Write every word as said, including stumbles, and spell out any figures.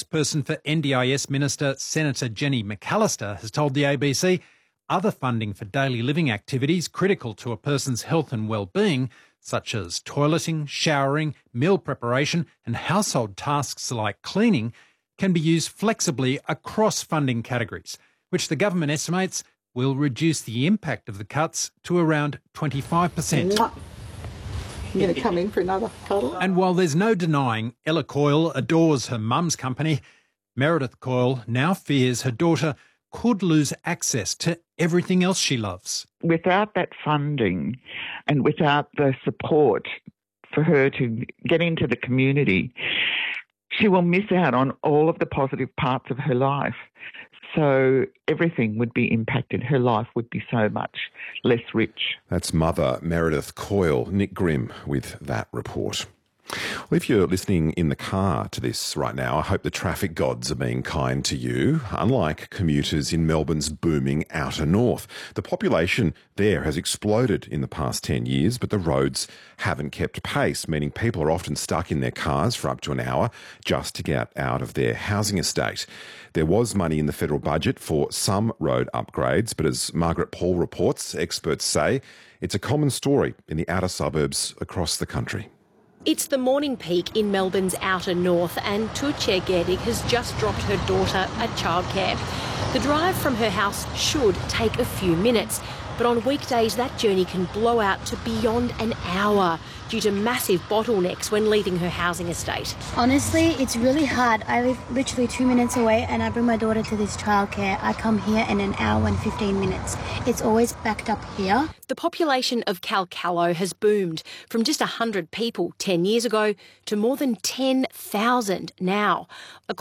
spokesperson for N D I S Minister Senator Jenny McAllister has told the A B C other funding for daily living activities critical to a person's health and well-being, such as toileting, showering, meal preparation and household tasks like cleaning, can be used flexibly across funding categories, which the government estimates will reduce the impact of the cuts to around twenty-five percent. You're going to come in for another cuddle? And while there's no denying Ella Coyle adores her mum's company, Meredith Coyle now fears her daughter could lose access to everything else she loves. Without that funding and without the support for her to get into the community, she will miss out on all of the positive parts of her life. So everything would be impacted. Her life would be so much less rich. That's mother Meredith Coyle. Nick Grimm with that report. Well, if you're listening in the car to this right now, I hope the traffic gods are being kind to you. Unlike commuters in Melbourne's booming outer north, the population there has exploded in the past ten years, but the roads haven't kept pace, meaning people are often stuck in their cars for up to an hour just to get out of their housing estate. There was money in the federal budget for some road upgrades, but as Margaret Paul reports, experts say it's a common story in the outer suburbs across the country. It's the morning peak in Melbourne's outer north and Tuche Gerdig has just dropped her daughter at childcare. The drive from her house should take a few minutes, but on weekdays that journey can blow out to beyond an hour due to massive bottlenecks when leaving her housing estate. Honestly, it's really hard. I live literally two minutes away and I bring my daughter to this childcare. I come here in an hour and fifteen minutes. It's always backed up here. The population of Calcallo has boomed from just one hundred people ten years ago to more than ten thousand now.